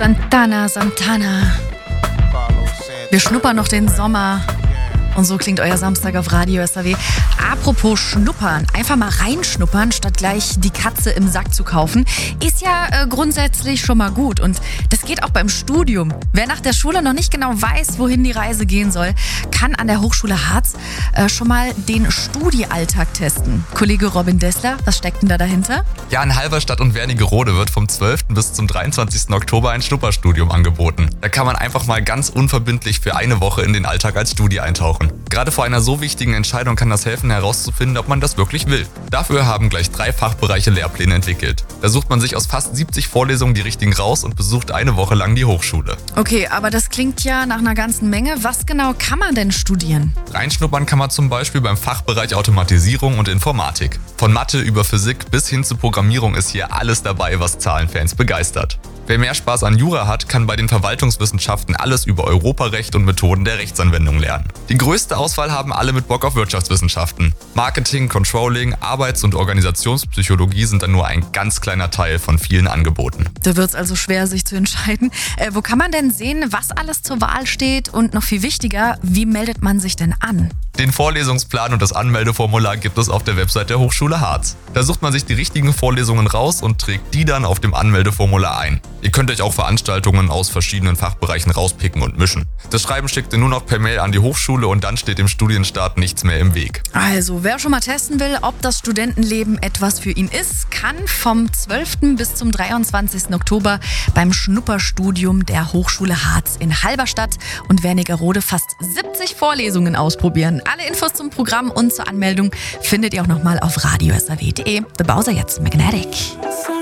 Santana, Santana. Wir schnuppern noch den Sommer. Und so klingt euer Samstag auf Radio SAW. Apropos schnuppern, einfach mal reinschnuppern, statt gleich die Katze im Sack zu kaufen, ist ja grundsätzlich schon mal gut. Und das geht auch beim Studium. Wer nach der Schule noch nicht genau weiß, wohin die Reise gehen soll, kann an der Hochschule Harz schon mal den Studiealltag testen. Kollege Robin Dessler, was steckt denn da dahinter? Ja, in Halberstadt und Wernigerode wird vom 12. bis zum 23. Oktober ein Schnupperstudium angeboten. Da kann man einfach mal ganz unverbindlich für eine Woche in den Alltag als Studi eintauchen. Gerade vor einer so wichtigen Entscheidung kann das helfen, herauszufinden, ob man das wirklich will. Dafür haben gleich 3 Fachbereiche Lehrpläne entwickelt. Da sucht man sich aus fast 70 Vorlesungen die richtigen raus und besucht eine Woche lang die Hochschule. Okay, aber das klingt ja nach einer ganzen Menge. Was genau kann man denn studieren? Reinschnuppern kann man zum Beispiel beim Fachbereich Automatisierung und Informatik. Von Mathe über Physik bis hin zu Programmierung ist hier alles dabei, was Zahlenfans begeistert. Wer mehr Spaß an Jura hat, kann bei den Verwaltungswissenschaften alles über Europarecht und Methoden der Rechtsanwendung lernen. Die größte Auswahl haben alle mit Bock auf Wirtschaftswissenschaften. Marketing, Controlling, Arbeits- und Organisationspsychologie sind dann nur ein ganz kleiner Teil von vielen Angeboten. Da wird es also schwer, sich zu entscheiden. Wo kann man denn sehen, was alles zur Wahl steht? Und noch viel wichtiger, wie meldet man sich denn an? Den Vorlesungsplan und das Anmeldeformular gibt es auf der Website der Hochschule Harz. Da sucht man sich die richtigen Vorlesungen raus und trägt die dann auf dem Anmeldeformular ein. Ihr könnt euch auch Veranstaltungen aus verschiedenen Fachbereichen rauspicken und mischen. Das Schreiben schickt ihr nur noch per Mail an die Hochschule und dann steht dem Studienstart nichts mehr im Weg. Also, wer schon mal testen will, ob das Studentenleben etwas für ihn ist, kann vom 12. bis zum 23. Oktober beim Schnupperstudium der Hochschule Harz in Halberstadt und Wernigerode fast 70 Vorlesungen ausprobieren. Alle Infos zum Programm und zur Anmeldung findet ihr auch nochmal auf radiosaw.de. The Bowser jetzt, Magnetic.